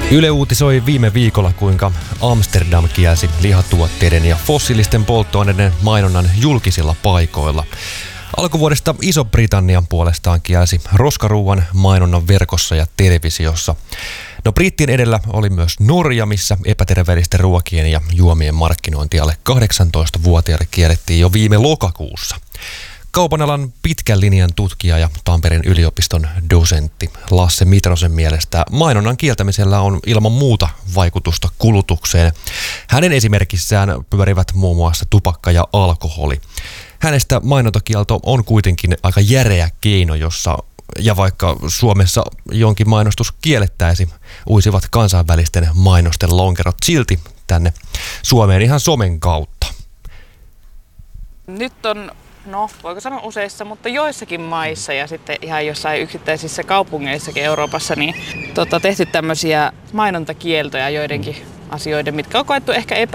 Yle uutisoi viime viikolla, kuinka Amsterdam kielsi lihatuotteiden ja fossiilisten polttoaineiden mainonnan julkisilla paikoilla. Alkuvuodesta Iso-Britannia puolestaan kielsi roskaruuan mainonnan verkossa ja televisiossa. No brittien edellä oli myös Norja, missä epäterveellisten ruokien ja juomien markkinointi alle 18-vuotiaille kiellettiin jo viime lokakuussa. Kaupan alan pitkän linjan tutkija ja Tampereen yliopiston dosentti Lasse Mitrosen mielestä mainonnan kieltämisellä on ilman muuta vaikutusta kulutukseen. Hänen esimerkissään pyörivät muun muassa tupakka ja alkoholi. Hänestä mainontakielto on kuitenkin aika järeä keino, ja vaikka Suomessa jonkin mainostus kiellettäisi, uisivat kansainvälisten mainosten lonkerot silti tänne Suomeen ihan somen kautta. Nyt on, voiko sanoa useissa, mutta joissakin maissa ja sitten ihan jossain yksittäisissä kaupungeissakin Euroopassa tehty tämmöisiä mainontakieltoja joidenkin asioiden, mitkä on koettu ehkä